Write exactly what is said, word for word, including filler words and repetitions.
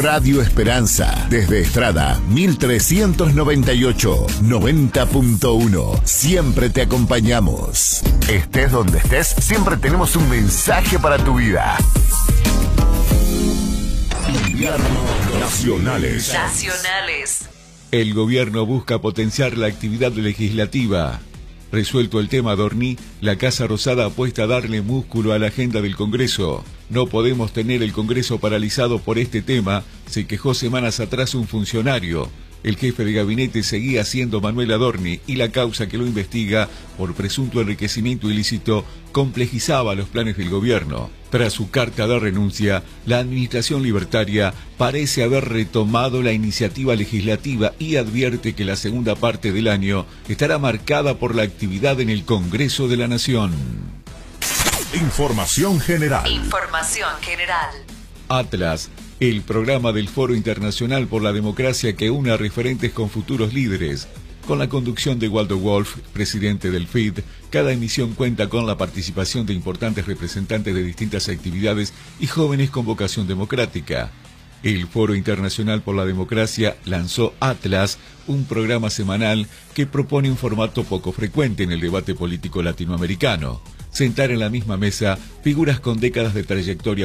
Radio Esperanza, desde Estrada mil trescientos noventa y ocho, noventa punto uno. Siempre te acompañamos. Estés donde estés, siempre tenemos un mensaje para tu vida. Inviernos nacionales. Nacionales. El gobierno busca potenciar la actividad legislativa. Resuelto el tema Dorní, la Casa Rosada apuesta a darle músculo a la agenda del Congreso. No podemos tener el Congreso paralizado por este tema, se quejó semanas atrás un funcionario. El jefe de gabinete seguía siendo Manuel Adorni y la causa que lo investiga por presunto enriquecimiento ilícito complejizaba los planes del gobierno. Tras su carta de renuncia, la administración libertaria parece haber retomado la iniciativa legislativa y advierte que la segunda parte del año estará marcada por la actividad en el Congreso de la Nación. Información general. Información general. Atlas, el programa del Foro Internacional por la Democracia que une a referentes con futuros líderes. Con la conducción de Waldo Wolf, presidente del F I D, cada emisión cuenta con la participación de importantes representantes de distintas actividades y jóvenes con vocación democrática. El Foro Internacional por la Democracia lanzó Atlas, un programa semanal que propone un formato poco frecuente en el debate político latinoamericano. Sentar en la misma mesa figuras con décadas de trayectoria